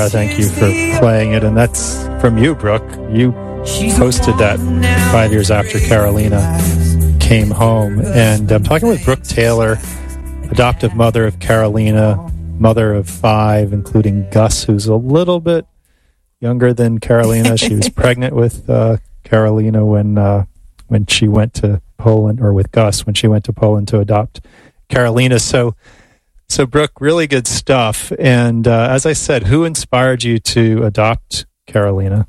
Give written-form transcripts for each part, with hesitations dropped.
Thank you for playing it, and that's from you, Brooke. You posted that 5 years after Carolina came home, and I'm talking with Brooke Taylor, adoptive mother of Carolina, mother of 5, including Gus, who's a little bit younger than Carolina. She was pregnant with Carolina when she went to Poland, or with Gus when she went to Poland to adopt Carolina. So Brooke, really good stuff. And as I said, who inspired you to adopt Carolina?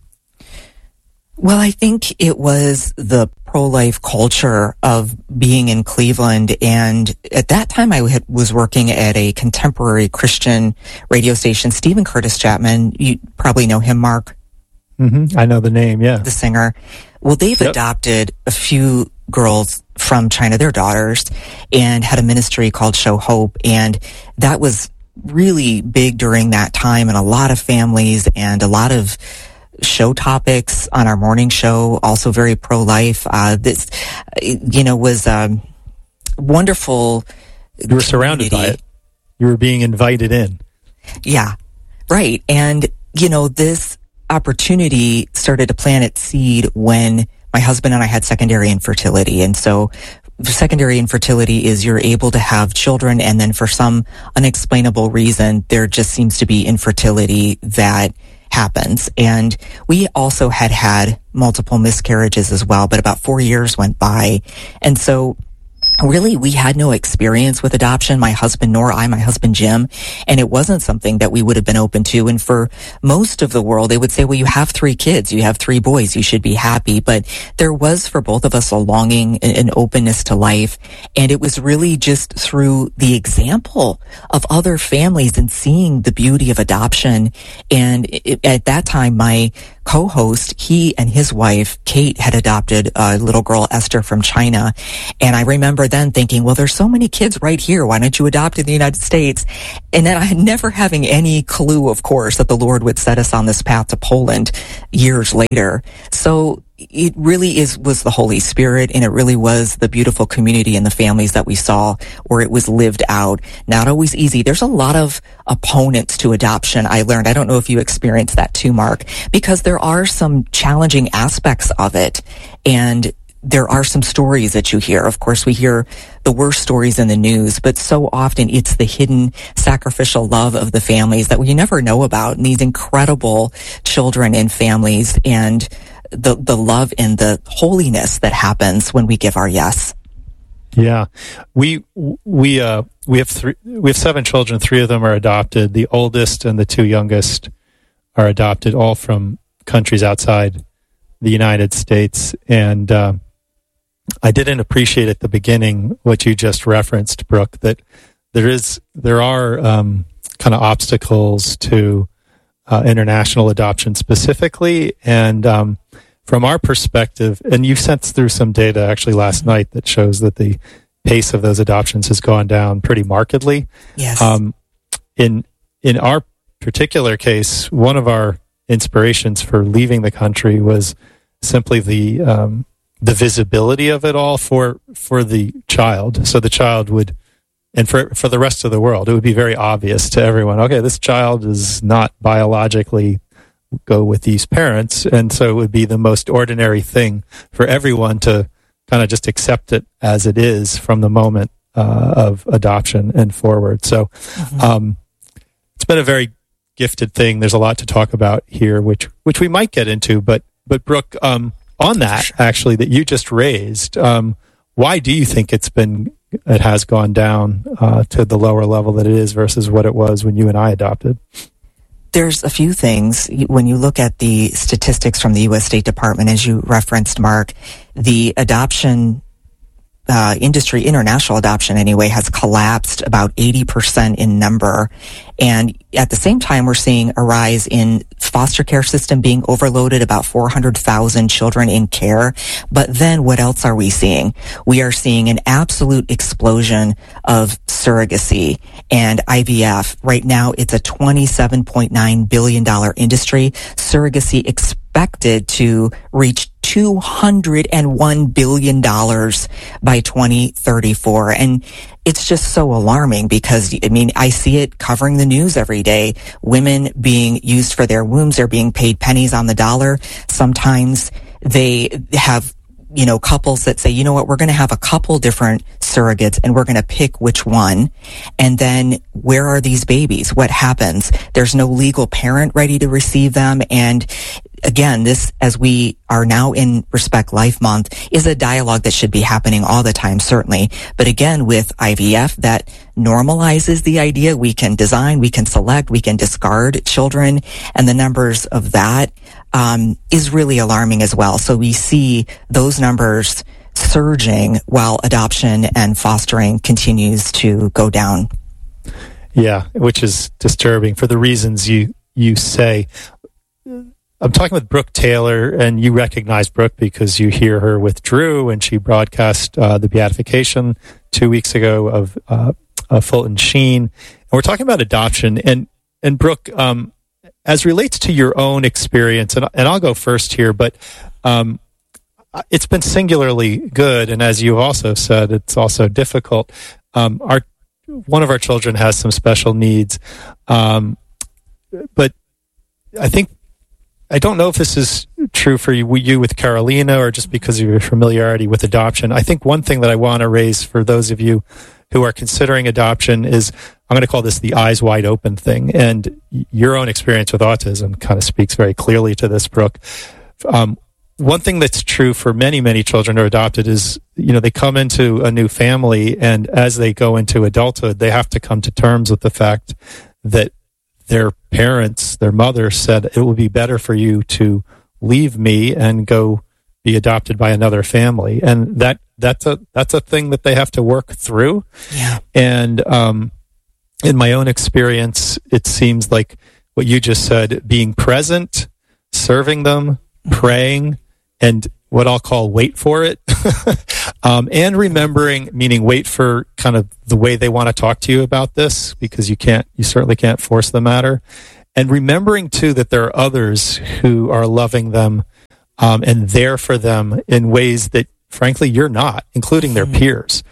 Well, I think it was the pro-life culture of being in Cleveland. And at that time, I was working at a contemporary Christian radio station, Stephen Curtis Chapman. You probably know him, Mark. Mm-hmm. I know the name, yeah. The singer. Well, they've adopted a few girls from China, their daughters, and had a ministry called Show Hope. And that was really big during that time, and a lot of families and a lot of show topics on our morning show, also very pro-life. This, was wonderful. You were surrounded by it. You were being invited in. Yeah, right. And, this opportunity started to plant its seed when my husband and I had secondary infertility. And so secondary infertility is you're able to have children, and then for some unexplainable reason, there just seems to be infertility that happens. And we also had multiple miscarriages as well, but about 4 years went by. And so really, we had no experience with adoption, my husband nor I, my husband Jim, and it wasn't something that we would have been open to. And for most of the world, they would say, well, you have 3 kids, you have 3 boys, you should be happy. But there was for both of us a longing and openness to life. And it was really just through the example of other families and seeing the beauty of adoption. And at that time, my co-host, he and his wife, Kate, had adopted a little girl, Esther, from China. And I remember then thinking, well, there's so many kids right here. Why don't you adopt in the United States? And then I never having any clue, of course, that the Lord would set us on this path to Poland years later. So it really was the Holy Spirit, and it really was the beautiful community and the families that we saw where it was lived out. Not always easy. There's a lot of opponents to adoption, I learned. I don't know if you experienced that too, Mark, because there are some challenging aspects of it, and there are some stories that you hear. Of course, we hear the worst stories in the news, but so often it's the hidden sacrificial love of the families that we never know about, and these incredible children and families, and the love and the holiness that happens when we give our yes. Yeah, we have 7 children. 3 of them are adopted. The oldest and the 2 youngest are adopted, all from countries outside the United States. And I didn't appreciate at the beginning what you just referenced, Brooke, that there are kind of obstacles to international adoption specifically, and from our perspective, and you sent through some data actually last night that shows that the pace of those adoptions has gone down pretty markedly. Yes. In our particular case, one of our inspirations for leaving the country was simply the visibility of it all for the child. So the child would, and for the rest of the world, it would be very obvious to everyone, okay, this child is not biologically go with these parents, and so it would be the most ordinary thing for everyone to kind of just accept it as it is from the moment of adoption and forward. So it's been a very gifted thing. There's a lot to talk about here, which we might get into, but Brooke, on that actually that you just raised, why do you think it has gone down to the lower level that it is versus what it was when you and I adopted? There's a few things. When you look at the statistics from the U.S. State Department, as you referenced, Mark, the adoption industry, international adoption anyway, has collapsed about 80% in number. And at the same time, we're seeing a rise in foster care system being overloaded, about 400,000 children in care. But then what else are we seeing? We are seeing an absolute explosion of surrogacy and IVF. Right now, it's a $27.9 billion industry. Surrogacy expected to reach $201 billion by 2034. And it's just so alarming because, I mean, I see it covering the news every day. Women being used for their wombs, they're being paid pennies on the dollar. Sometimes they have, you know, couples that say, you know what, we're going to have a couple different surrogates and we're going to pick which one. And then where are these babies? What happens? There's no legal parent ready to receive them. And again, this, as we are now in Respect Life Month, is a dialogue that should be happening all the time, certainly. But again, with IVF, that normalizes the idea we can design, we can select, we can discard children, and the numbers of that is really alarming as well. So we see those numbers surging while adoption and fostering continues to go down. Yeah, which is disturbing for the reasons you say. I'm talking with Brooke Taylor, and you recognize Brooke because you hear her with Drew, and she broadcast the beatification 2 weeks ago of Fulton Sheen. And we're talking about adoption. And Brooke, as relates to your own experience, and I'll go first here, but it's been singularly good, and as you've also said, it's also difficult. One of our children has some special needs, but I don't know if this is true for you with Carolina or just because of your familiarity with adoption. I think one thing that I want to raise for those of you who are considering adoption is, I'm going to call this the eyes wide open thing. And your own experience with autism kind of speaks very clearly to this, Brooke. One thing that's true for many, many children who are adopted is, you know, they come into a new family, and as they go into adulthood, they have to come to terms with the fact that their parents, their mother said, it will be better for you to leave me and go be adopted by another family. And that's a thing that they have to work through. Yeah. And in my own experience, it seems like what you just said, being present, serving them, praying, and what I'll call wait for it. And remembering, meaning wait for kind of the way they want to talk to you about this, because you certainly can't force the matter. And remembering too that there are others who are loving them and there for them in ways that frankly you're not, including their peers.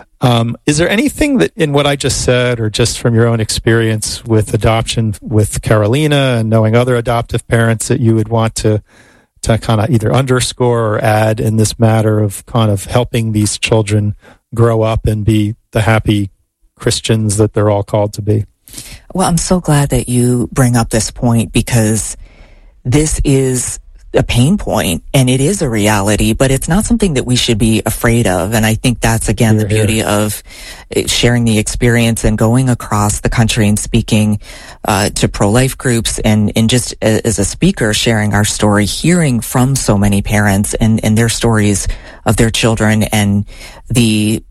Is there anything that in what I just said, or just from your own experience with adoption with Carolina and knowing other adoptive parents, that you would want to kind of either underscore or add in this matter of kind of helping these children grow up and be the happy Christians that they're all called to be? Well, I'm so glad that you bring up this point, because this is a pain point and it is a reality, but it's not something that we should be afraid of. And I think that's, again, the beauty of sharing the experience and going across the country and speaking to pro-life groups and just as a speaker, sharing our story, hearing from so many parents and their stories of their children and the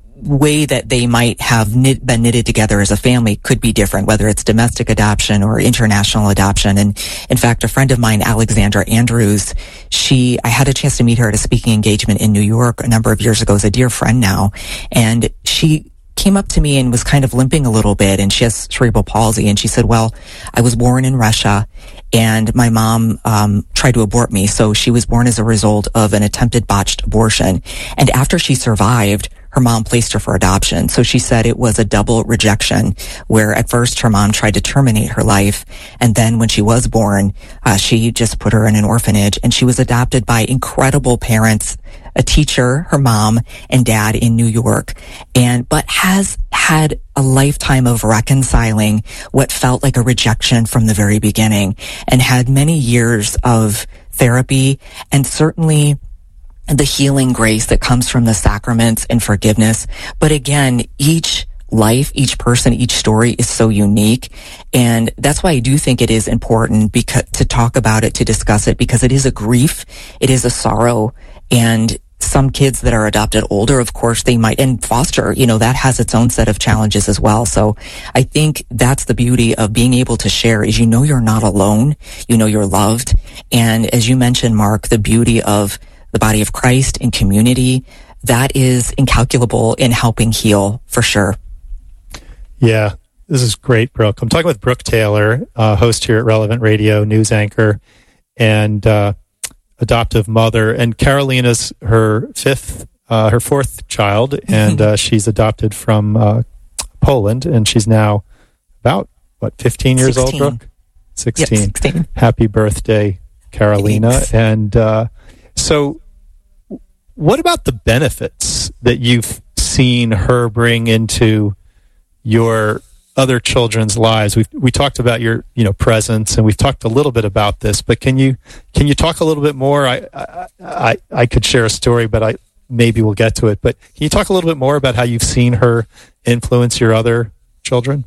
way that they might have been knitted together as a family could be different, whether it's domestic adoption or international adoption. And in fact, a friend of mine, Alexandra Andrews, I had a chance to meet her at a speaking engagement in New York a number of years ago, as a dear friend now. And she came up to me and was kind of limping a little bit, and she has cerebral palsy. And she said, well, I was born in Russia and my mom tried to abort me. So she was born as a result of an attempted botched abortion. And after she survived, her mom placed her for adoption. So she said it was a double rejection, where at first her mom tried to terminate her life. And then when she was born, she just put her in an orphanage, and she was adopted by incredible parents, a teacher, her mom and dad in New York, but has had a lifetime of reconciling what felt like a rejection from the very beginning, and had many years of therapy and certainly the healing grace that comes from the sacraments and forgiveness. But again, each life, each person, each story is so unique. And that's why I do think it is important to talk about it, to discuss it, because it is a grief. It is a sorrow. And some kids that are adopted older, of course, they might, and foster, that has its own set of challenges as well. So I think that's the beauty of being able to share, is you're not alone. You're loved. And as you mentioned, Mark, the beauty of the body of Christ and community, that is incalculable in helping heal, for sure. Yeah, this is great, Brooke. I'm talking with Brooke Taylor, host here at Relevant Radio, news anchor. and adoptive mother. And Carolina's her fourth child, and she's adopted from Poland, and she's now about 15 years 16. old, Brooke? 16. Yep, 16. Happy birthday, Carolina. Thanks. And so what about the benefits that you've seen her bring into your other children's lives? We talked about your presence, and we've talked a little bit about this, but can you talk a little bit more? I could share a story, but maybe we'll get to it. But can you talk a little bit more about how you've seen her influence your other children?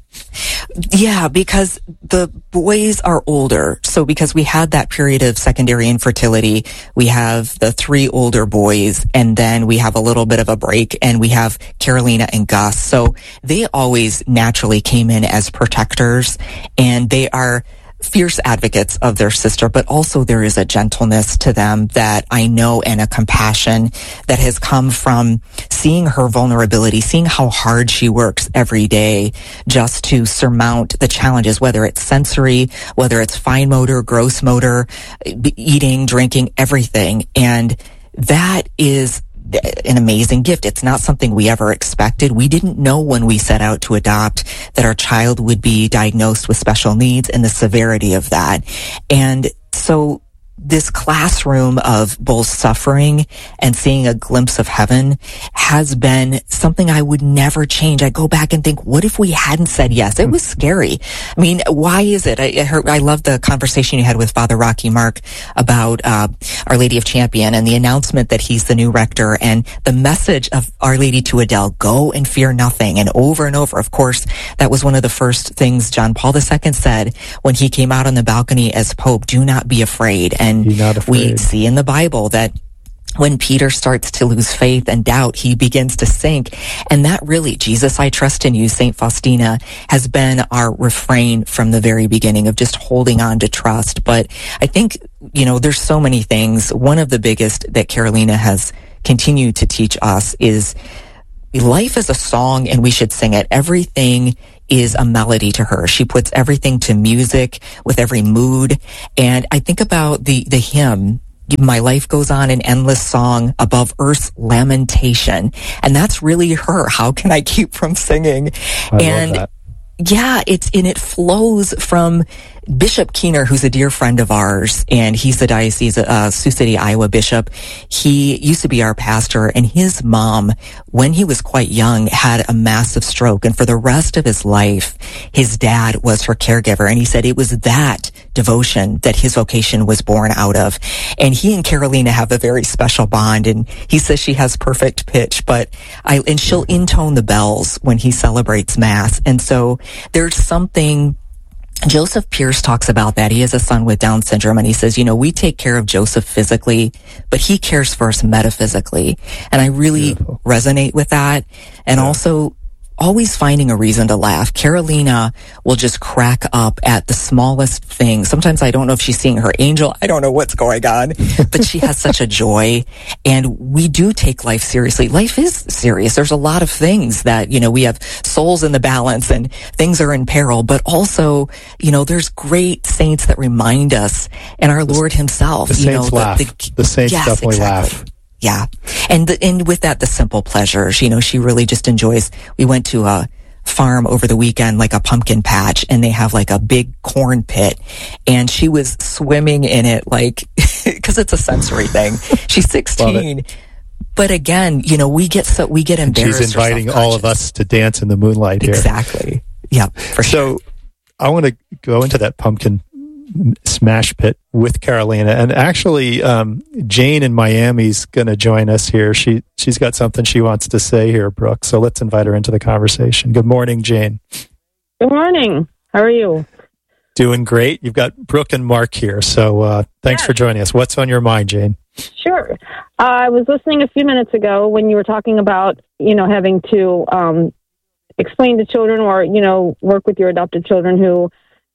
Yeah, because the boys are older. So because we had that period of secondary infertility, we have the 3 older boys, and then we have a little bit of a break, and we have Carolina and Gus. So they always naturally came in as protectors, and they are fierce advocates of their sister, but also there is a gentleness to them that I know, and a compassion that has come from seeing her vulnerability, seeing how hard she works every day just to surmount the challenges, whether it's sensory, whether it's fine motor, gross motor, eating, drinking, everything. And that is an amazing gift. It's not something we ever expected. We didn't know when we set out to adopt that our child would be diagnosed with special needs and the severity of that. And so this classroom of both suffering and seeing a glimpse of heaven has been something I would never change. I go back and think, what if we hadn't said yes? It was scary. I mean, why is it? I love the conversation you had with Father Rocky Mark about Our Lady of Champion and the announcement that he's the new rector, and the message of Our Lady to Adele, go and fear nothing, and over and over. Of course, that was one of the first things John Paul II said when he came out on the balcony as Pope, do not be afraid. And we see in the Bible that when Peter starts to lose faith and doubt, he begins to sink. And that really, Jesus, I trust in you, St. Faustina, has been our refrain from the very beginning of just holding on to trust. But I think, there's so many things. One of the biggest that Carolina has continued to teach us is life is a song, and we should sing it. Everything is a melody to her. She puts everything to music with every mood. And I think about the hymn, My Life Goes On, an endless song above earth's lamentation. And that's really her. How can I keep from singing? I love that. Yeah, it flows from Bishop Keener, who's a dear friend of ours, and he's the Diocese Sioux City, Iowa bishop. He used to be our pastor, and his mom, when he was quite young, had a massive stroke, and for the rest of his life, his dad was her caregiver, and he said it was that devotion that his vocation was born out of. And he and Carolina have a very special bond, and he says she has perfect pitch, and she'll intone the bells when he celebrates Mass. And so there's something. Joseph Pierce talks about that. He has a son with Down syndrome, and he says, we take care of Joseph physically, but he cares for us metaphysically. And I really resonate with that. And also always finding a reason to laugh. Carolina will just crack up at the smallest thing. Sometimes I don't know if she's seeing her angel. I don't know what's going on, but she has such a joy. And we do take life seriously. Life is serious. There's a lot of things that, we have souls in the balance and things are in peril, but also, there's great saints that remind us, and our Lord himself. The saints laugh. The saints definitely laugh. Yeah. And with that, the simple pleasures, she really just enjoys. We went to a farm over the weekend, like a pumpkin patch, and they have like a big corn pit, and she was swimming in it, because it's a sensory thing. She's 16. But again, we get embarrassed. She's inviting all of us to dance in the moonlight here. Exactly. Yeah. So I want to go into that pumpkin smash pit with Carolina, and actually Jane in Miami's going to join us here. She's got something she wants to say here, Brooke, so let's invite her into the conversation. Good morning, Jane. Good morning. How are you? Doing great. You've got Brooke and Mark here, so thanks for joining us. What's on your mind, Jane? Sure. I was listening a few minutes ago when you were talking about having to explain to children or work with your adopted children who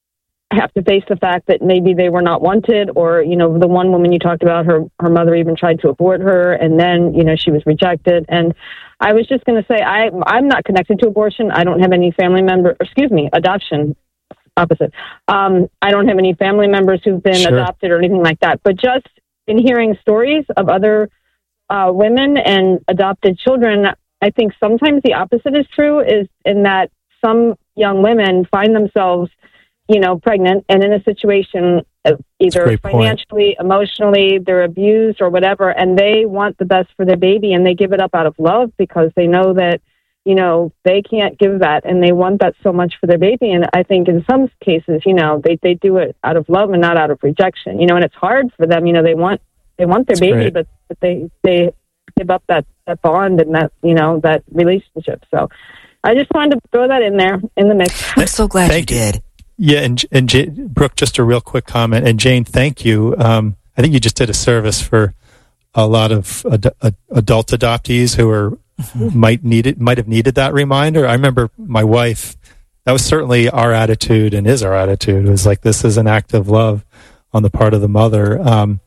have to face the fact that maybe they were not wanted, or, the one woman you talked about, her mother even tried to abort her, and then, she was rejected. And I was just going to say, I'm not connected to abortion. I don't have any adoption opposite. I don't have any family members who've been adopted or anything like that, but just in hearing stories of other women and adopted children, I think sometimes the opposite is true, is in that some young women find themselves, pregnant and in a situation either financially, emotionally, they're abused or whatever, and they want the best for their baby, and they give it up out of love because they know that, they can't give that, and they want that so much for their baby. And I think in some cases, they do it out of love and not out of rejection, and it's hard for them. They want their baby, but they give up that bond and that, that relationship. So I just wanted to throw that in there in the mix. I'm so glad you did. Yeah, and Brooke, just a real quick comment, and Jane, thank you. I think you just did a service for a lot of adult adoptees who are might have needed that reminder. I remember my wife. That was certainly our attitude, and is our attitude. It was like, this is an act of love on the part of the mother.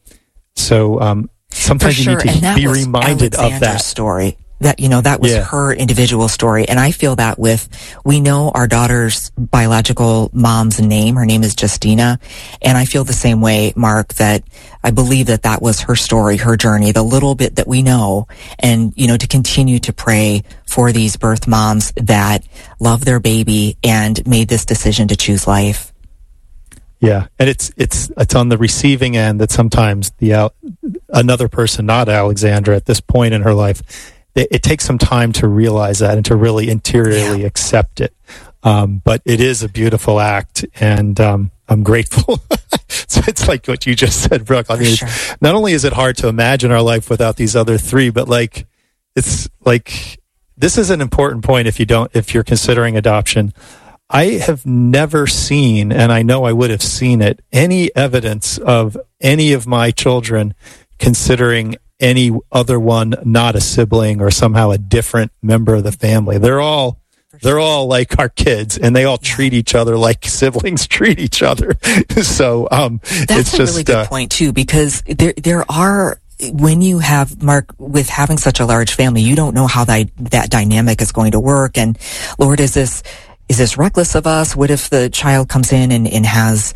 Sometimes you need to be reminded of that story. That was her individual story. And I feel that we know our daughter's biological mom's name. Her name is Justina. And I feel the same way, Mark, that I believe that was her story, her journey, the little bit that we know. And, to continue to pray for these birth moms that love their baby and made this decision to choose life. Yeah. And it's on the receiving end that sometimes another person, not Alexandra, at this point in her life, it takes some time to realize that and to really interiorly accept it. But it is a beautiful act, and I'm grateful. So it's like what you just said, Brooke. I mean, not only is it hard to imagine our life without these other three, but it's like, this is an important point if you're considering adoption. I have never seen, and I know I would have seen it, any evidence of any of my children considering any other one not a sibling or somehow a different member of the family. They're all like our kids, and they all treat each other like siblings treat each other. So that's a really good point too, because there are, when you have, Mark, with having such a large family, you don't know how that dynamic is going to work. And Lord, is this reckless of us? What if the child comes in and has,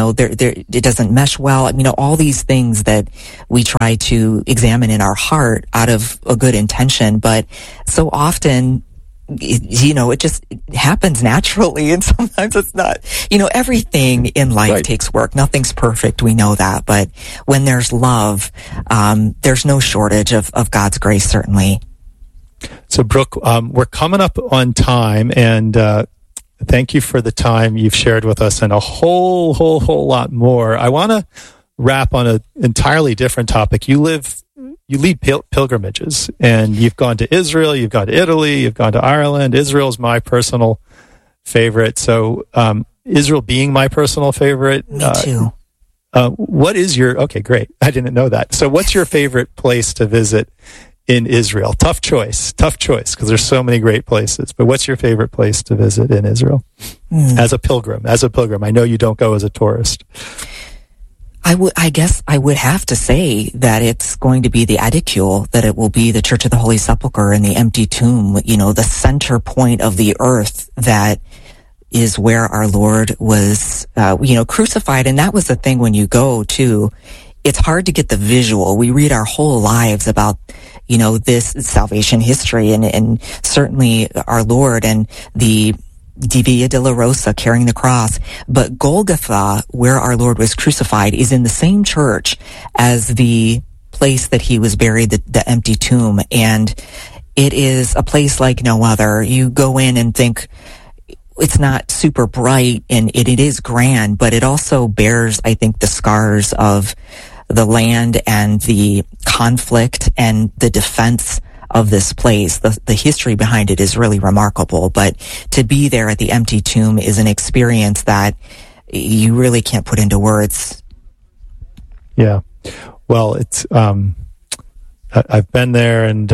it doesn't mesh well? All these things that we try to examine in our heart out of a good intention, but so often, it just happens naturally, and sometimes it's not. Everything in life takes work. Nothing's perfect. We know that. But when there's love, there's no shortage of God's grace, certainly. So, Brooke, we're coming up on time, and thank you for the time you've shared with us and a whole lot more. I want to wrap on an entirely different topic. You lead pilgrimages, and you've gone to Israel, you've gone to Italy, you've gone to Ireland. Israel's my personal favorite. So, Israel being my personal favorite. Me too. What is okay, great. I didn't know that. So what's your favorite place to visit in Israel? Tough choice, because there's so many great places. But what's your favorite place to visit in Israel as a pilgrim? I know you don't go as a tourist. I guess I would have to say that it's going to be the Edicule, that it will be the Church of the Holy Sepulchre and the empty tomb, the center point of the earth that is where our Lord was, crucified. And that was the thing when you go to, it's hard to get the visual. We read our whole lives about, this salvation history and certainly our Lord and the Via Dolorosa carrying the cross. But Golgotha, where our Lord was crucified, is in the same church as the place that he was buried, the empty tomb. And it is a place like no other. You go in and think, it's not super bright, and it is grand, but it also bears, I think, the scars of the land and the conflict and the defense of this place. The history behind it is really remarkable, but to be there at the empty tomb is an experience that you really can't put into words. Yeah. Well, it's, I've been there, and,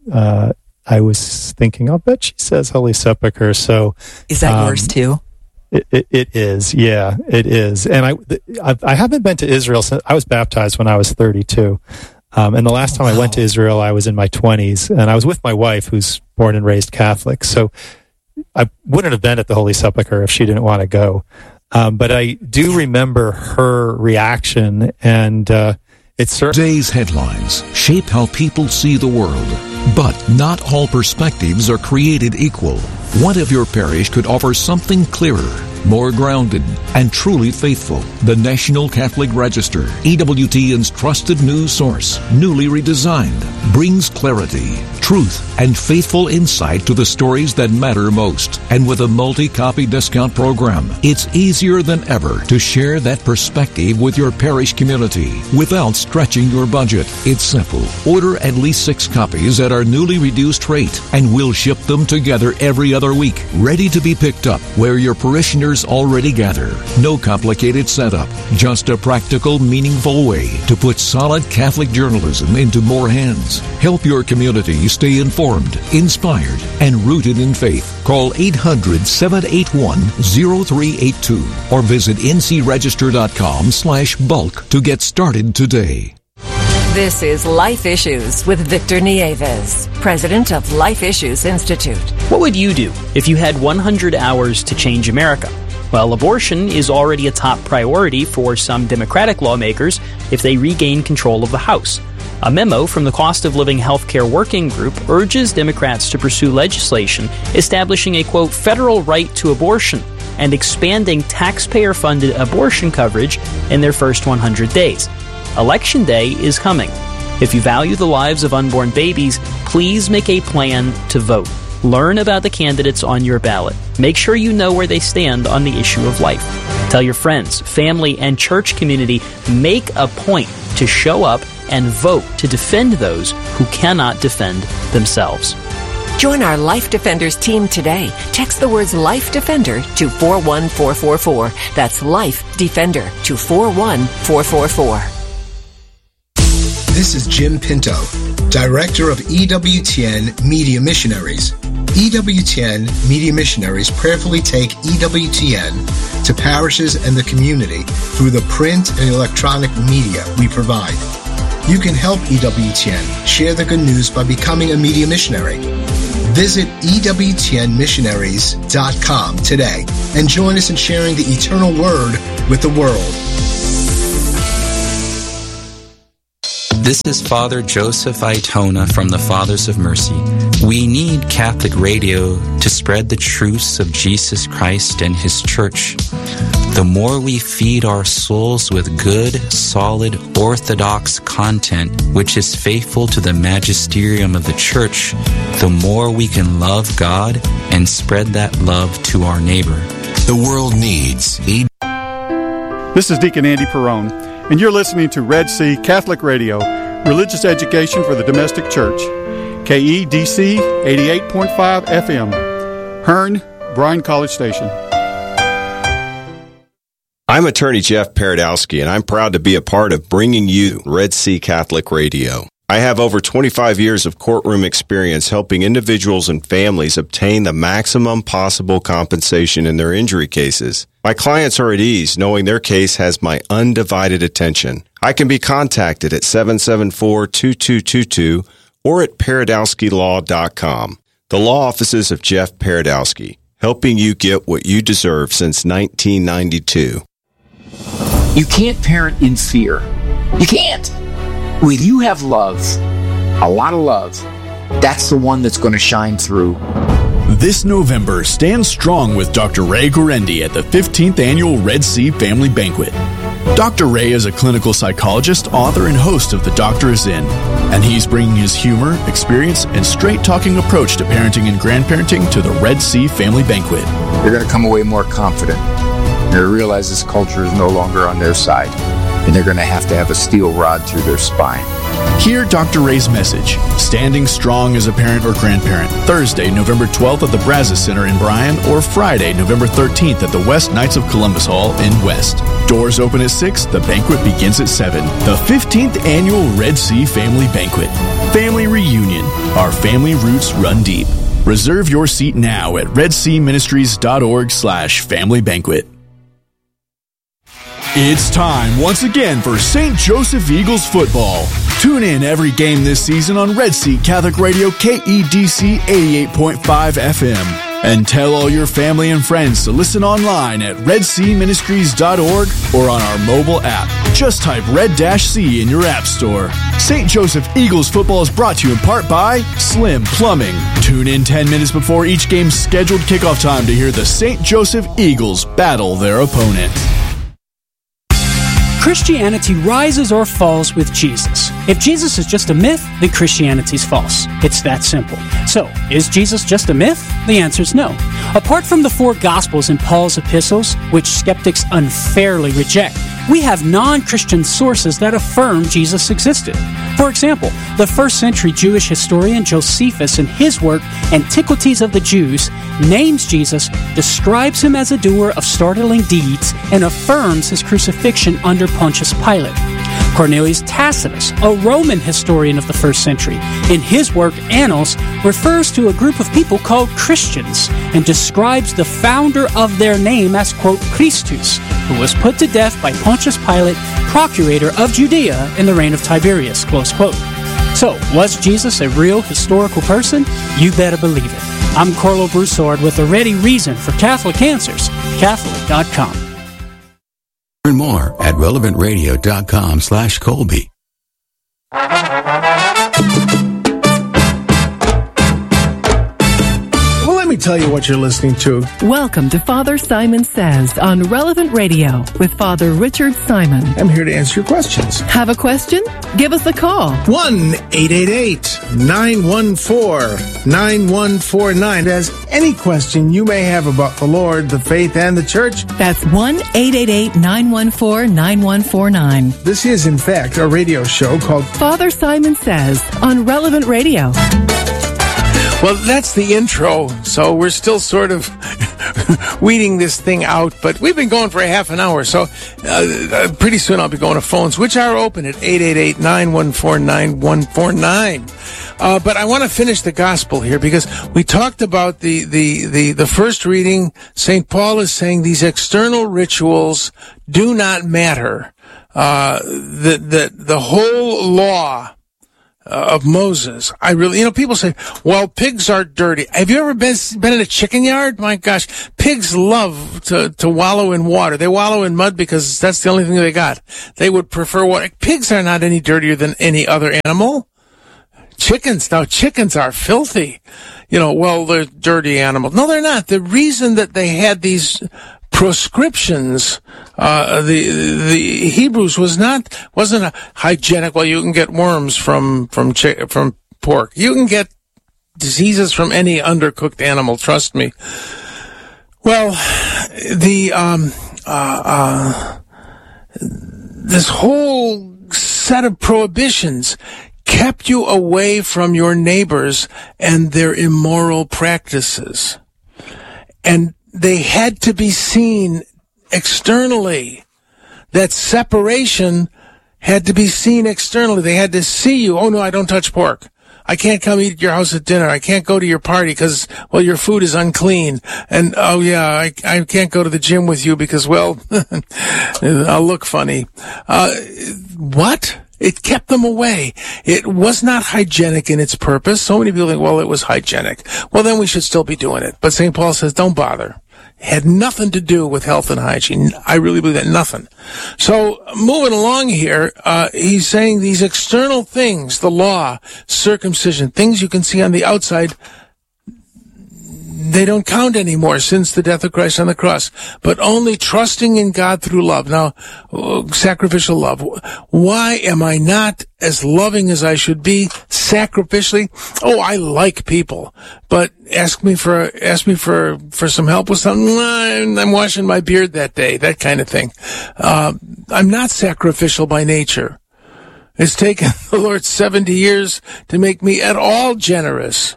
I was thinking, I'll bet she says Holy Sepulchre. So is that yours too? It is. Yeah, it is. And I haven't been to Israel since I was baptized when I was 32. And the last time I went to Israel, I was in my 20s, and I was with my wife, who's born and raised Catholic. So I wouldn't have been at the Holy Sepulchre if she didn't want to go. But I do remember her reaction, and it's certainly... Today's headlines shape how people see the world, but not all perspectives are created equal. What if your parish could offer something clearer, more grounded, and truly faithful? The National Catholic Register, EWTN's trusted news source, newly redesigned, brings clarity, truth, and faithful insight to the stories that matter most. And with a multi-copy discount program, it's easier than ever to share that perspective with your parish community without stretching your budget. It's simple. Order at least 6 copies at our newly reduced rate, and we'll ship them together every other week, ready to be picked up where your parishioners already gather. No complicated setup, just a practical, meaningful way to put solid Catholic journalism into more hands. Help your community stay informed, inspired, and rooted in faith. Call 800-781-0382 or visit ncregister.com/bulk to get started today. This is Life Issues with Victor Nieves, president of Life Issues Institute. What would you do if you had 100 hours to change America? Well, abortion is already a top priority for some Democratic lawmakers if they regain control of the House. A memo from the Cost of Living Healthcare Working Group urges Democrats to pursue legislation establishing a, quote, federal right to abortion and expanding taxpayer-funded abortion coverage in their first 100 days. Election Day is coming. If you value the lives of unborn babies, please make a plan to vote. Learn about the candidates on your ballot. Make sure you know where they stand on the issue of life. Tell your friends, family, and church community, make a point to show up and vote to defend those who cannot defend themselves. Join our Life Defenders team today. Text the words Life Defender to 41444. That's Life Defender to 41444. This is Jim Pinto, Director of EWTN Media Missionaries. EWTN Media Missionaries prayerfully take EWTN to parishes and the community through the print and electronic media we provide. You can help EWTN share the good news by becoming a media missionary. Visit EWTNmissionaries.com today and join us in sharing the eternal word with the world. This is Father Joseph Aitona from the Fathers of Mercy. We need Catholic radio to spread the truths of Jesus Christ and His Church. The more we feed our souls with good, solid, orthodox content, which is faithful to the magisterium of the Church, the more we can love God and spread that love to our neighbor. The world needs This is Deacon Andy Perrone, and you're listening to Red Sea Catholic Radio, religious education for the domestic church. KEDC 88.5 FM, Hearn, Bryan College Station. I'm attorney Jeff Paradowski, and I'm proud to be a part of bringing you Red Sea Catholic Radio. I have over 25 years of courtroom experience helping individuals and families obtain the maximum possible compensation in their injury cases. My clients are at ease knowing their case has my undivided attention. I can be contacted at 774-2222 or at paradowskilaw.com. The law offices of Jeff Paradowski, helping you get what you deserve since 1992. You can't parent in fear. You can't. When you have love, a lot of love, that's the one that's going to shine through. This November, stand strong with Dr. Ray Guarendi at the 15th Annual Red Sea Family Banquet. Dr. Ray is a clinical psychologist, author, and host of The Doctor Is In, and he's bringing his humor, experience, and straight-talking approach to parenting and grandparenting to the Red Sea Family Banquet. They're going to come away more confident. They're going to realize this culture is no longer on their side, and they're going to have a steel rod through their spine. Hear Dr. Ray's message, Standing Strong as a Parent or Grandparent, Thursday, November 12th at the Brazos Center in Bryan, or Friday, November 13th at the West Knights of Columbus Hall in West. Doors open at 6, the banquet begins at 7. The 15th Annual Red Sea Family Banquet. Family Reunion. Our family roots run deep. Reserve your seat now at redseaministries.org/family banquet. It's time once again for St. Joseph Eagles football. Tune in every game this season on Red Sea Catholic Radio KEDC 88.5 FM. And tell all your family and friends to listen online at redseaministries.org or on our mobile app. Just type Red-C in your app store. St. Joseph Eagles football is brought to you in part by Slim Plumbing. Tune in 10 minutes before each game's scheduled kickoff time to hear the St. Joseph Eagles battle their opponent. Christianity rises or falls with Jesus. If Jesus is just a myth, then Christianity's false. It's that simple. So, is Jesus just a myth? The answer is no. Apart from the 4 Gospels and Paul's epistles, which skeptics unfairly reject, we have non-Christian sources that affirm Jesus existed. For example, the first-century Jewish historian Josephus, in his work Antiquities of the Jews, names Jesus, describes him as a doer of startling deeds, and affirms his crucifixion under Pontius Pilate. Cornelius Tacitus, a Roman historian of the first century, in his work Annals, refers to a group of people called Christians and describes the founder of their name as, quote, Christus, who was put to death by Pontius Pilate, procurator of Judea in the reign of Tiberius, close quote. So, was Jesus a real historical person? You better believe it. I'm Carlo Broussard with a ready reason for Catholic Answers, Catholic.com. Learn more at relevantradio.com/Colby. Well, let me tell you what you're listening to. Welcome to Father Simon Says on Relevant Radio with Father Richard Simon. I'm here to answer your questions. Have a question? Give us a call. 1-888-914-9149. As any question you may have about the Lord, the faith, and the church. That's 1-888-914-9149. This is, in fact, a radio show called Father Simon Says on Relevant Radio. Well, that's the intro, so we're still sort of weeding this thing out, but we've been going for a half an hour, so pretty soon I'll be going to phones, which are open at 888-914-9149. But I want to finish the gospel here because we talked about the first reading. St. Paul is saying these external rituals do not matter. The whole law of Moses. People say, well, pigs are dirty. Have you ever been in a chicken yard? My gosh, pigs love to wallow in water. They wallow in mud because that's the only thing they got. They would prefer water. Pigs are not any dirtier than any other animal. Chickens are filthy. They're dirty animals. No, they're not. The reason that they had these proscriptions, the Hebrews wasn't a hygienic. Well, you can get worms from pork. You can get diseases from any undercooked animal. Trust me. Well, this whole set of prohibitions kept you away from your neighbors and their immoral practices, and they had to be seen externally. That separation had to be seen externally. They had to see you. Oh, no, I don't touch pork. I can't come eat at your house at dinner. I can't go to your party because, well, your food is unclean. And, oh, yeah, I can't go to the gym with you because, well, I'll look funny. What? It kept them away. It was not hygienic in its purpose. So many people think, well, it was hygienic. Well, then we should still be doing it. But St. Paul says, don't bother. It had nothing to do with health and hygiene. I really believe that. Nothing. So, moving along here, he's saying these external things, the law, circumcision, things you can see on the outside, they don't count anymore since the death of Christ on the cross, but only trusting in God through love. Now, sacrificial love. Why am I not as loving as I should be sacrificially? Oh, I like people, but ask me for some help with something. I'm washing my beard that day, that kind of thing. I'm not sacrificial by nature. It's taken the Lord 70 years to make me at all generous.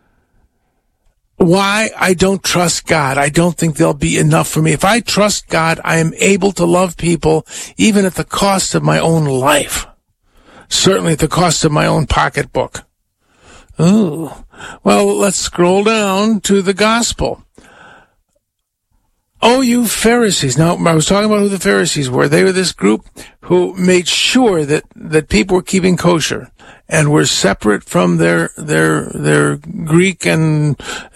Why? I don't trust God. I don't think there'll be enough for me. If I trust God, I am able to love people even at the cost of my own life. Certainly at the cost of my own pocketbook. Ooh. Well, let's scroll down to the gospel. Oh, you Pharisees. Now, I was talking about who the Pharisees were. They were this group who made sure that people were keeping kosher and were separate from their Greek and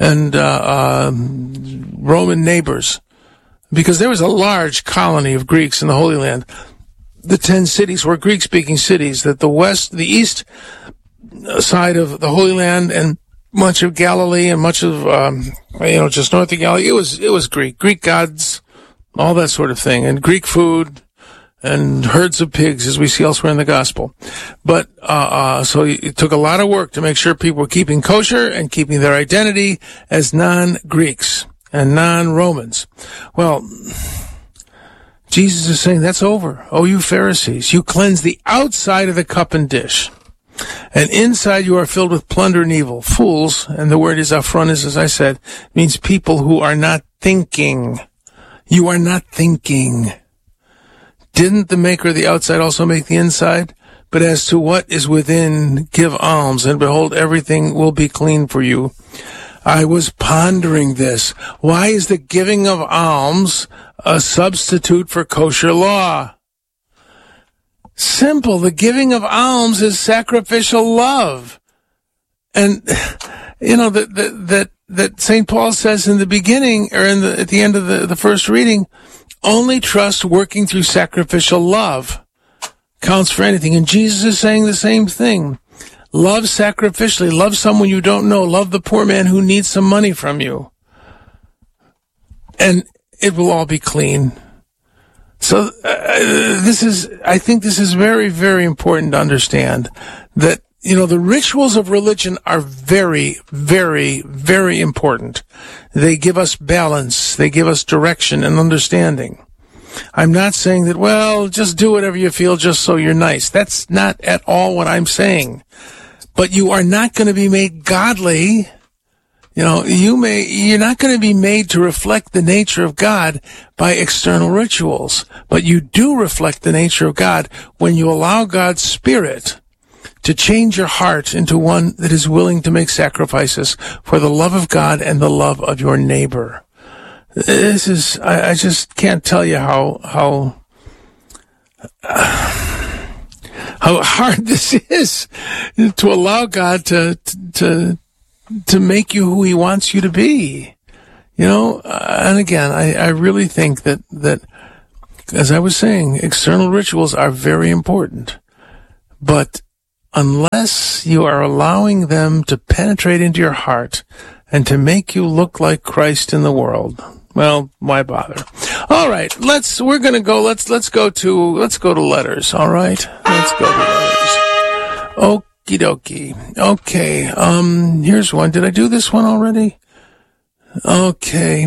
Roman neighbors, because there was a large colony of Greeks in the Holy Land. The 10 cities were Greek-speaking cities. That the east side of the Holy Land and much of Galilee and much of just north of Galilee, it was Greek gods, all that sort of thing, and Greek food and herds of pigs, as we see elsewhere in the gospel. But so it took a lot of work to make sure people were keeping kosher and keeping their identity as non-Greeks and non-Romans. Well, Jesus is saying that's over. Oh, you Pharisees, you cleanse the outside of the cup and dish, and inside you are filled with plunder and evil. Fools, and the word is aphronis, as I said, means people who are not thinking. You are not thinking. Didn't the maker of the outside also make the inside? But as to what is within, give alms, and behold, everything will be clean for you. I was pondering this. Why is the giving of alms a substitute for kosher law? Simple. The giving of alms is sacrificial love. And, that St. Paul says in the beginning, or at the end of the first reading, only trust working through sacrificial love counts for anything. And Jesus is saying the same thing. Love sacrificially. Love someone you don't know. Love the poor man who needs some money from you. And it will all be clean. So I think this is very, very important to understand that, the rituals of religion are very, very, very important. They give us balance. They give us direction and understanding. I'm not saying that, well, just do whatever you feel just so you're nice. That's not at all what I'm saying. But you are not going to be made godly. You're not going to be made to reflect the nature of God by external rituals, but you do reflect the nature of God when you allow God's Spirit to change your heart into one that is willing to make sacrifices for the love of God and the love of your neighbor. This is, I just can't tell you how hard this is to allow God to make you who He wants you to be. And again, I really think that, as I was saying, external rituals are very important. But unless you are allowing them to penetrate into your heart and to make you look like Christ in the world, well, why bother? All right, let's go to letters. All right, let's go to letters. Okie dokie. Okay, here's one. Did I do this one already? Okay.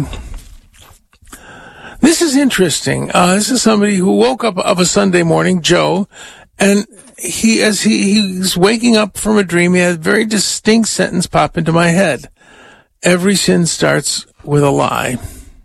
This is interesting. This is somebody who woke up of a Sunday morning, Joe, and he's waking up from a dream, he had a very distinct sentence pop into my head. Every sin starts with a lie.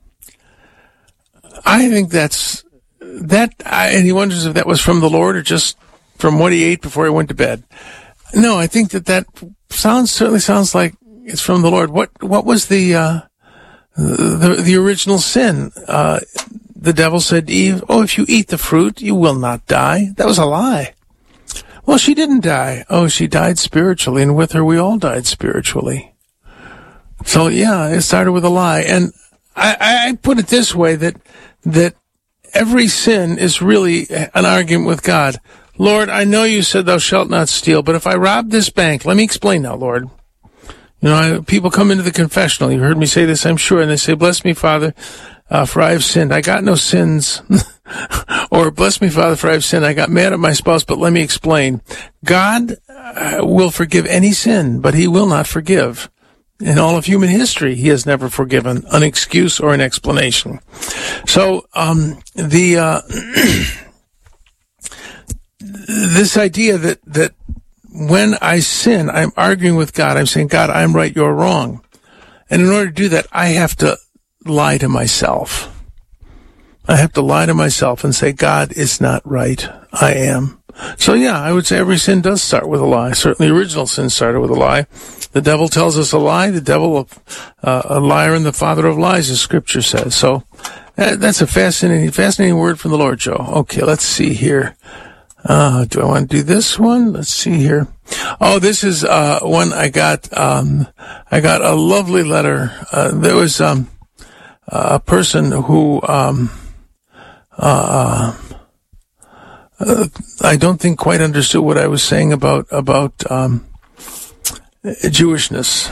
I think and he wonders if that was from the Lord or just from what he ate before he went to bed. No, I think that certainly sounds like it's from the Lord. What was the original sin? The devil said to Eve, "Oh, if you eat the fruit, you will not die." That was a lie. Well, she didn't die. Oh, she died spiritually, and with her we all died spiritually. So yeah, it started with a lie. And I put it this way, that every sin is really an argument with God. Lord, I know you said thou shalt not steal, but if I rob this bank, let me explain now, Lord. People come into the confessional. You heard me say this, I'm sure, and they say, "Bless me, Father, for I have sinned. I got no sins." Or, "Bless me, Father, for I have sinned. I got mad at my spouse, but let me explain." God will forgive any sin, but He will not forgive. In all of human history, He has never forgiven an excuse or an explanation. So, this idea that when I sin, I'm arguing with God. I'm saying, "God, I'm right, you're wrong." And in order to do that, I have to lie to myself. I have to lie to myself and say, God is not right. I am. So yeah, I would say every sin does start with a lie. Certainly original sin started with a lie. The devil tells us a lie. The devil, a liar and the father of lies, as Scripture says. So That's a fascinating word from the Lord, Joe. Okay, let's see here. Do I want to do this one? Let's see here. Oh, this is one I got. I got a lovely letter. There was a person who I don't think quite understood what I was saying about Jewishness.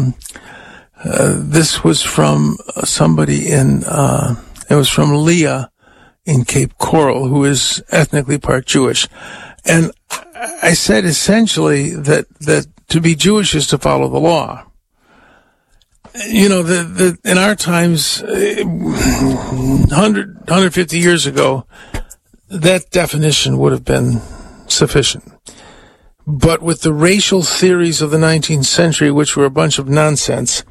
This was from somebody it was from Leah in Cape Coral, who is ethnically part Jewish. And I said essentially that to be Jewish is to follow the law. You know, in our times, 150 years ago, that definition would have been sufficient. But with the racial theories of the 19th century, which were a bunch of nonsense,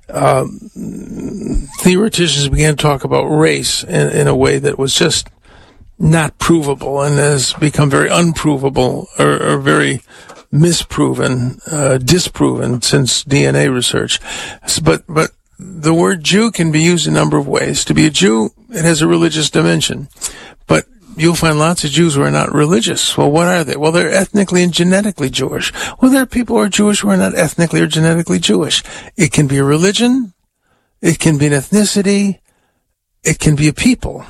theoreticians began to talk about race in a way that was just not provable and has become very unprovable or very misproven, disproven since DNA research. But the word Jew can be used a number of ways. To be a Jew, it has a religious dimension. But you'll find lots of Jews who are not religious. Well, what are they? Well, they're ethnically and genetically Jewish. Well, there are people who are Jewish who are not ethnically or genetically Jewish. It can be a religion. It can be an ethnicity. It can be a people.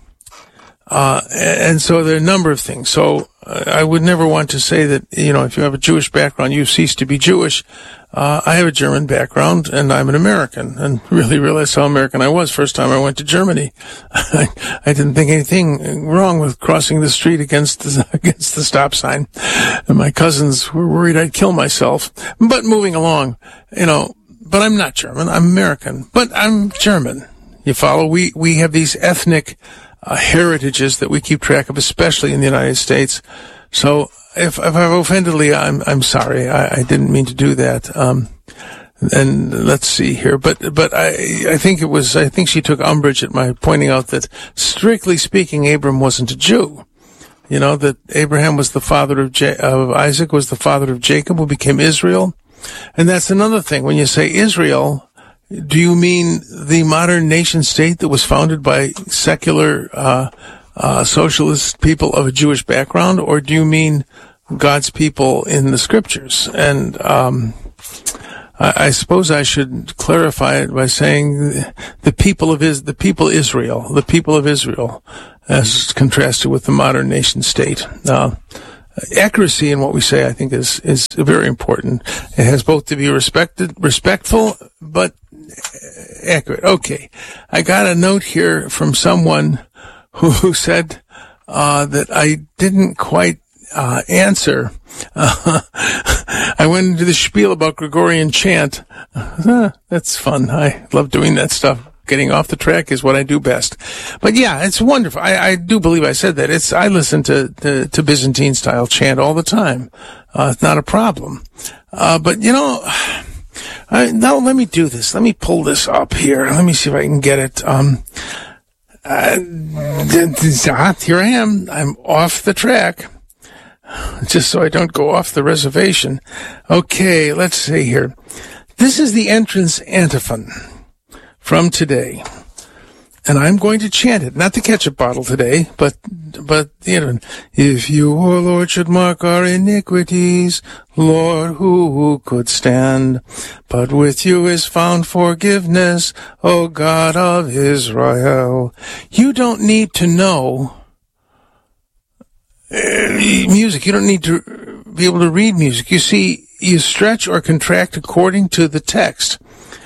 And so there are a number of things. So I would never want to say that, if you have a Jewish background, you cease to be Jewish. I have a German background, and I'm an American, and really realized how American I was first time I went to Germany. I didn't think anything wrong with crossing the street against the stop sign. And my cousins were worried I'd kill myself. But moving along, but I'm not German. I'm American, but I'm German. You follow? We have these ethnic heritages that we keep track of, especially in the United States. So if I've offended Leah, I'm sorry. I didn't mean to do that. And let's see here. But I think she took umbrage at my pointing out that strictly speaking, Abram wasn't a Jew. That Abraham was the father of Isaac, was the father of Jacob, who became Israel. And that's another thing. When you say Israel, do you mean the modern nation state that was founded by secular socialist people of a Jewish background, or do you mean God's people in the scriptures? And I suppose I should clarify it by saying the people Israel, as contrasted with the modern nation state. Accuracy in what we say, I think, is very important. It has both to be respectful, but accurate. Okay. I got a note here from someone who said that I didn't quite answer. I went into the spiel about Gregorian chant. That's fun. I love doing that stuff. Getting off the track is what I do best. But yeah, it's wonderful. I do believe I said that. I listen to Byzantine style chant all the time. It's not a problem. But now let me do this. Let me pull this up here. Let me see if I can get it. Here I am. I'm off the track. Just so I don't go off the reservation. Okay, let's see here. This is the entrance antiphon from today. And I'm going to chant it, not the ketchup bottle today, but if you, O Lord, should mark our iniquities, Lord, who could stand? But with you is found forgiveness, O God of Israel. You don't need to know music. You don't need to be able to read music. You see, you stretch or contract according to the text.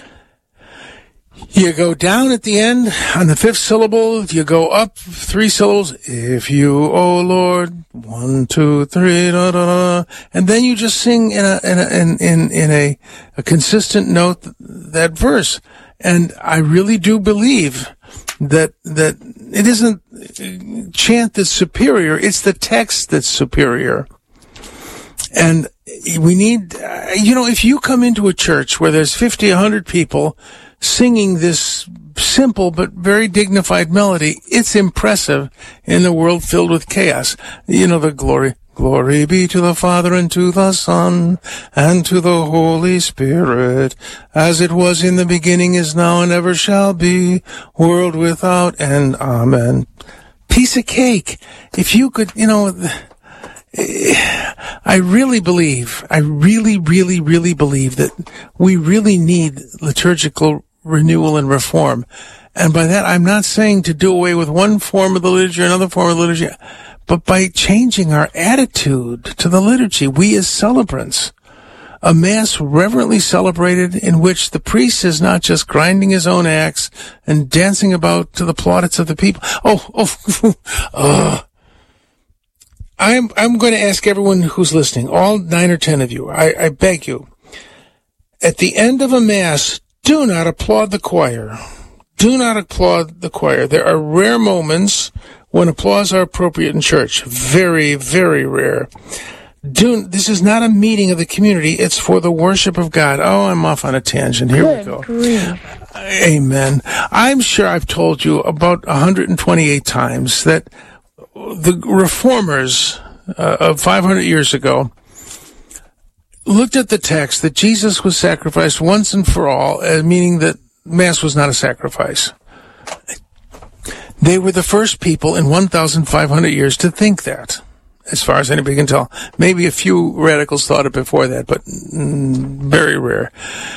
You go down at the end on the fifth syllable. You go up 3 syllables. If you, O Lord, 1, 2, 3, da, da, da. And then you just sing in a consistent note that verse. And I really do believe that it isn't chant that's superior. It's the text that's superior. And we need, if you come into a church where there's 50, 100 people singing this simple but very dignified melody, it's impressive in a world filled with chaos. The glory, Glory be to the Father, and to the Son, and to the Holy Spirit, as it was in the beginning, is now, and ever shall be, world without end. Amen. Piece of cake. If you could, I really believe that we really need liturgical renewal and reform. And by that, I'm not saying to do away with one form of the liturgy or another form of the liturgy, but by changing our attitude to the liturgy. We as celebrants, a Mass reverently celebrated in which the priest is not just grinding his own axe and dancing about to the plaudits of the people. I'm going to ask everyone who's listening, all 9 or 10 of you, I beg you, at the end of a Mass, do not applaud the choir. Do not applaud the choir. There are rare moments when applause are appropriate in church. Very, very rare. This is not a meeting of the community. It's for the worship of God. Oh, I'm off on a tangent. Here we go. Amen. I'm sure I've told you about 128 times that the reformers of 500 years ago looked at the text that Jesus was sacrificed once and for all, meaning that Mass was not a sacrifice. They were the first people in 1,500 years to think that, as far as anybody can tell. Maybe a few radicals thought it before that, but very rare.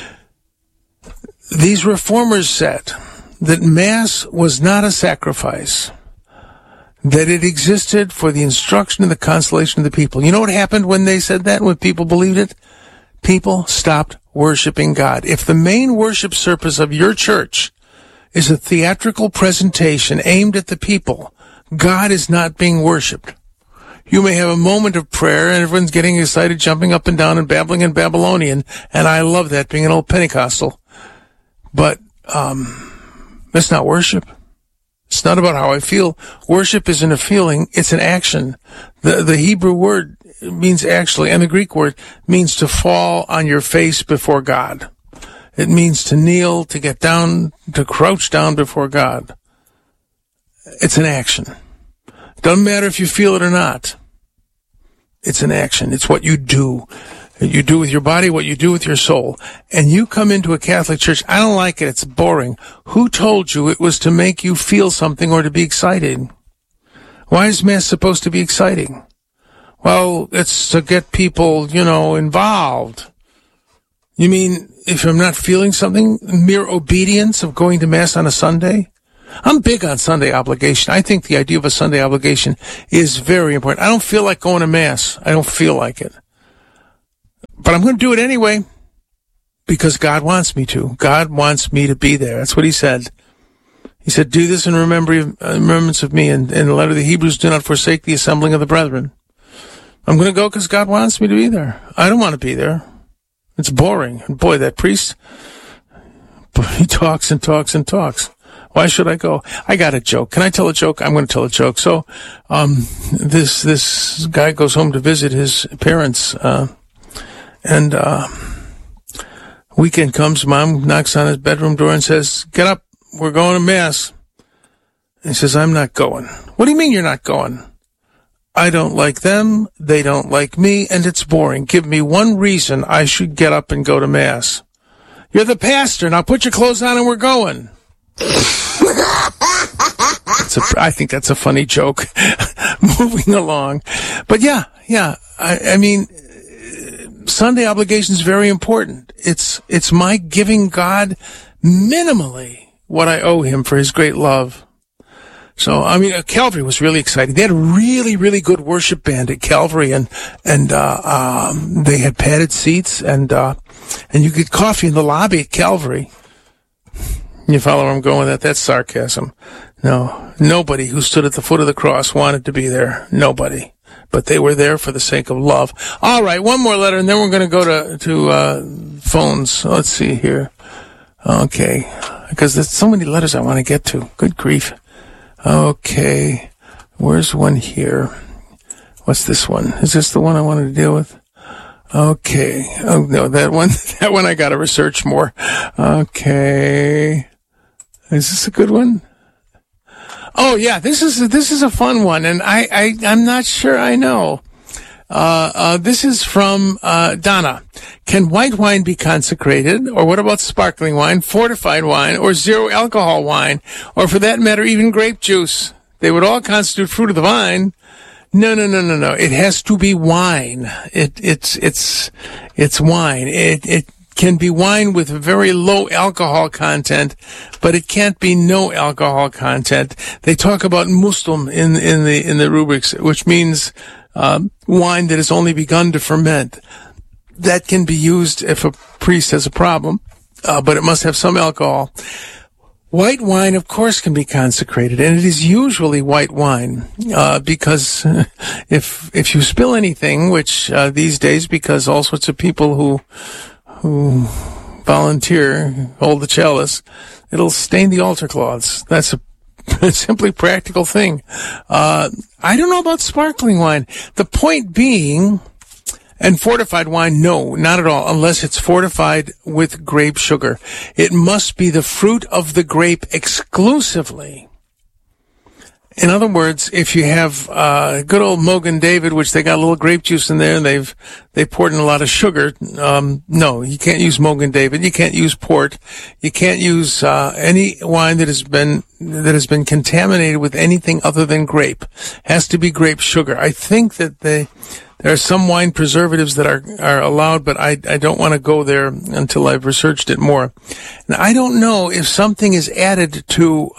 These reformers said that Mass was not a sacrifice, that it existed for the instruction and the consolation of the people. You know what happened when they said that, when people believed it? People stopped worshiping God. If the main worship service of your church is a theatrical presentation aimed at the people, God is not being worshipped. You may have a moment of prayer and everyone's getting excited, jumping up and down and babbling in Babylonian, and I love that, being an old Pentecostal. But that's not worship. It's not about how I feel. Worship isn't a feeling, it's an action. The Hebrew word means actually, and the Greek word means to fall on your face before God. It means to kneel, to get down, to crouch down before God. It's an action. Doesn't matter if you feel it or not. It's an action. It's what you do. You do with your body what you do with your soul. And you come into a Catholic church, I don't like it, it's boring. Who told you it was to make you feel something or to be excited? Why is Mass supposed to be exciting? Well, it's to get people, involved. You mean if I'm not feeling something, mere obedience of going to Mass on a Sunday? I'm big on Sunday obligation. I think the idea of a Sunday obligation is very important. I don't feel like going to Mass. I don't feel like it. But I'm going to do it anyway because God wants me to. God wants me to be there. That's what he said. He said, do this in remembrance of me. And in the letter of the Hebrews, do not forsake the assembling of the brethren. I'm going to go because God wants me to be there. I don't want to be there. It's boring. And boy, that priest, he talks and talks and talks. Why should I go? I got a joke. Can I tell a joke? I'm going to tell a joke. So, this guy goes home to visit his parents, and weekend comes, Mom knocks on his bedroom door and says, get up, we're going to Mass. And he says, I'm not going. What do you mean you're not going? I don't like them, they don't like me, and it's boring. Give me one reason I should get up and go to Mass. You're the pastor, now put your clothes on and we're going. I think that's a funny joke. Moving along. But yeah, I mean, Sunday obligation is very important. It's my giving God minimally what I owe him for his great love. So, I mean, Calvary was really exciting. They had a really, really good worship band at Calvary, and they had padded seats, and you get coffee in the lobby at Calvary. You follow where I'm going with that? That's sarcasm. No, nobody who stood at the foot of the cross wanted to be there. Nobody. But they were there for the sake of love. All right, one more letter, and then we're going to go to phones. Let's see here. Okay, because there's so many letters I want to get to. Good grief. Okay, where's one here? What's this one? Is this the one I wanted to deal with? Okay. Oh, no, that one I got to research more. Okay. Is this a good one? Oh, yeah, this is a fun one, and I'm not sure I know. This is from Donna. Can white wine be consecrated? Or what about sparkling wine, fortified wine, or zero alcohol wine? Or for that matter, even grape juice? They would all constitute fruit of the vine. No. It has to be wine. It's wine. It can be wine with very low alcohol content, but it can't be no alcohol content. They talk about mustum in the rubrics, which means wine that has only begun to ferment. That can be used if a priest has a problem, but it must have some alcohol. White wine, of course, can be consecrated, and it is usually white wine, because if you spill anything, which these days, because all sorts of people who volunteer hold the chalice, it'll stain the altar cloths. That's a simply practical thing. I don't know about sparkling wine. The point being, and fortified wine, no, not at all, unless it's fortified with grape sugar. It must be the fruit of the grape exclusively. In other words, if you have good old Mogan David, which they got a little grape juice in there, and they poured in a lot of sugar, no, you can't use Mogan David. You can't use port. You can't use any wine that has been contaminated with anything other than grape. Has to be grape sugar. I think that there are some wine preservatives that are allowed, but I don't want to go there until I've researched it more. And I don't know if something is added to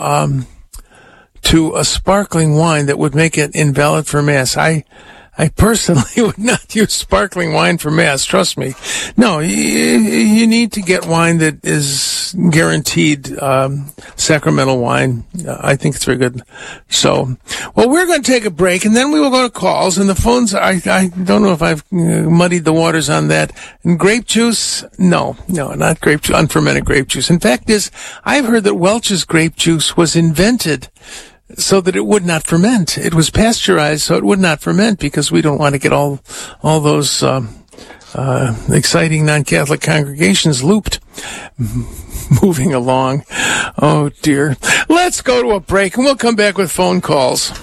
a sparkling wine that would make it invalid for Mass. I personally would not use sparkling wine for Mass, trust me. No, you need to get wine that is guaranteed sacramental wine. I think it's very good. So, well, we're going to take a break, and then we will go to calls, and the phones, I don't know if I've muddied the waters on that. And grape juice? No, not grape juice, unfermented grape juice. In fact, I've heard that Welch's grape juice was invented so that it would not ferment. It was pasteurized so it would not ferment, because we don't want to get all those exciting non-Catholic congregations looped. Moving along. Oh, dear. Let's go to a break, and we'll come back with phone calls.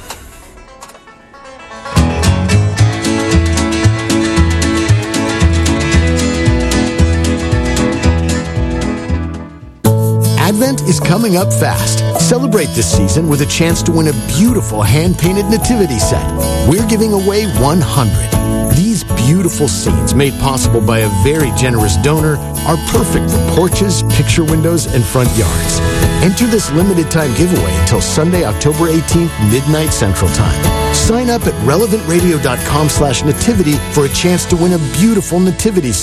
Advent is coming up fast. Celebrate this season with a chance to win a beautiful hand-painted nativity set. We're giving away 100. These beautiful scenes, made possible by a very generous donor, are perfect for porches, picture windows, and front yards. Enter this limited-time giveaway until Sunday, October 18th, midnight Central Time. Sign up at relevantradio.com/nativity for a chance to win a beautiful nativity